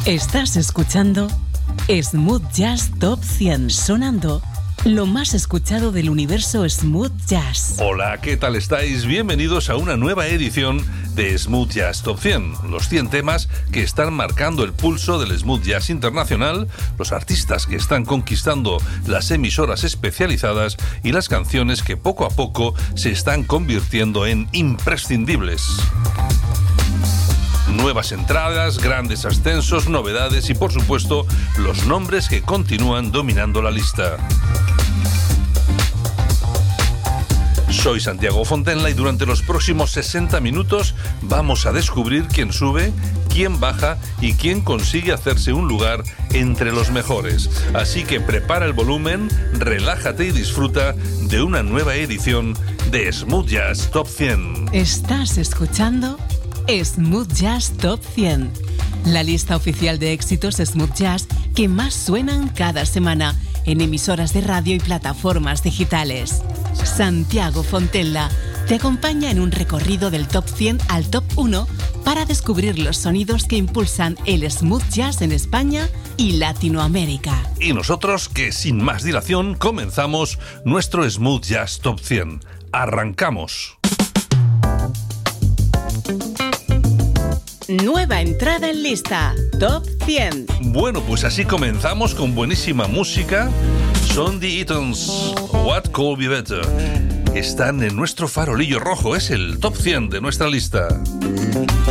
Estás escuchando Smooth Jazz Top 100, sonando lo más escuchado del universo Smooth Jazz. Hola, ¿qué tal estáis? Bienvenidos a una nueva edición de Smooth Jazz Top 100. Los 100 temas que están marcando el pulso del Smooth Jazz internacional, los artistas que están conquistando las emisoras especializadas y las canciones que poco a poco se están convirtiendo en imprescindibles. Nuevas entradas, grandes ascensos, novedades y, por supuesto, los nombres que continúan dominando la lista. Soy Santiago Fontenla y durante los próximos 60 minutos vamos a descubrir quién sube, quién baja y quién consigue hacerse un lugar entre los mejores. Así que prepara el volumen, relájate y disfruta de una nueva edición de Smooth Jazz Top 100. Estás escuchando Smooth Jazz Top 100, la lista oficial de éxitos Smooth Jazz que más suenan cada semana en emisoras de radio y plataformas digitales. Santiago Fontenla te acompaña en un recorrido del Top 100 al Top 1 para descubrir los sonidos que impulsan el Smooth Jazz en España y Latinoamérica. Y nosotros, que sin más dilación, comenzamos nuestro Smooth Jazz Top 100. ¡Arrancamos! Nueva entrada en lista, Top 100. Bueno, pues así comenzamos con buenísima música. Son The Eatons, What Could Be Better. Están en nuestro farolillo rojo, es el Top 100 de nuestra lista.